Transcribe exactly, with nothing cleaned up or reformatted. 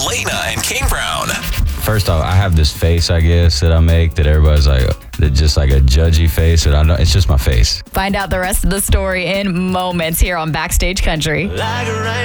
Lena and Kane Brown. First off, I have this face, I guess, that I make that everybody's like, that just like a judgy face. That I know it's just my face. Find out the rest of the story in moments here on Backstage Country.